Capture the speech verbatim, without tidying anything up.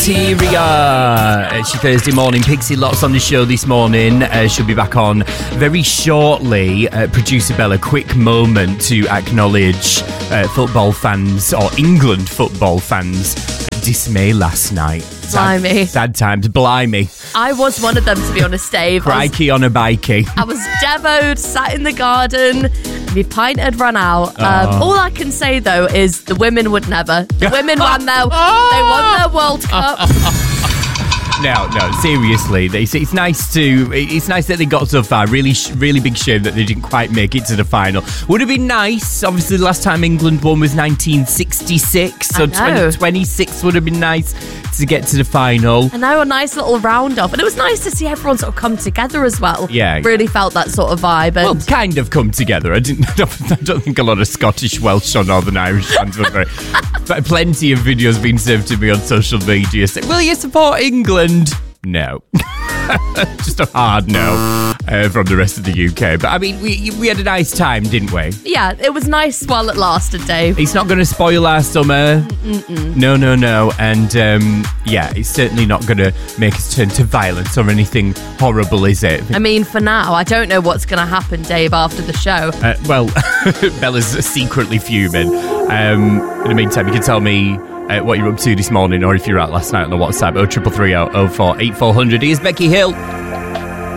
Interior. It's your Thursday morning. Pixie Lots on the show this morning. Uh, she'll be back on very shortly. Uh, Producer Bella, quick moment to acknowledge uh, football fans, or England football fans, dismay last night. Sad, Blimey. sad times. Blimey. I was one of them, to be honest, Dave. Crikey on a bikey. I was devoed, sat in the garden. My pint had run out. Um, Oh. all I can say, though, is the women would never. The women won their, they won their World Cup. No, no, seriously. It's, it's nice to. It's nice that they got so far. Really, really big shame that they didn't quite make it to the final. Would have been nice. Obviously, the last time England won was nineteen sixty-six, so I know. twenty twenty-six would have been nice to get to the final. I know, a nice little round off. And it was nice to see everyone sort of come together as well. Yeah. Really felt that sort of vibe. And Well, kind of come together. I didn't. I don't, I don't think a lot of Scottish, Welsh, or Northern Irish fans were very. But plenty of videos being served to me on social media saying, "Will you support England?" No. Just a hard no uh, from the rest of the U K. But I mean, we we had a nice time, didn't we? yeah, it was nice while it lasted, Dave. It's not going to spoil our summer. Mm-mm. No, no, no. And um, yeah, it's certainly not going to make us turn to violence or anything horrible, is it? I mean, for now, I don't know what's going to happen, Dave, after the show. Uh, well, Bella's secretly fuming. Um, in the meantime, you can tell me uh, what you're up to this morning, or if you're out last night on the WhatsApp, oh three three three oh oh four eight four hundred. Here's Becky Hill.